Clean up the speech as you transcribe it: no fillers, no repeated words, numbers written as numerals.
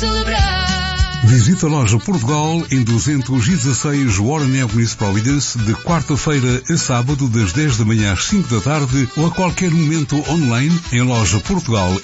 celebrar. Visita a loja Portugal em 216 Warren Avenue, Providence, de quarta-feira a sábado, das 10 da manhã às 5 da tarde, ou a qualquer momento online em lojaportugal.pt.